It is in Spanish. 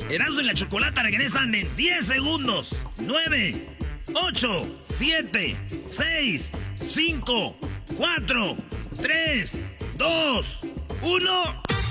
Erasmo y la Chocolata regresan en 10 segundos. 9, 8, 7, 6, 5, 4, 3, 2, 1...